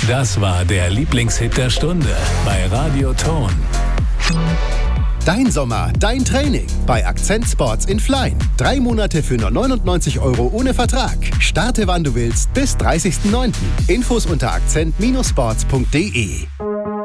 Das war der Lieblingshit der Stunde bei Radio Ton. Dein Sommer, dein Training bei Akzent Sports in Flein. 3 Monate für nur 99 € ohne Vertrag. Starte wann du willst bis 30.09. Infos unter akzent-sports.de.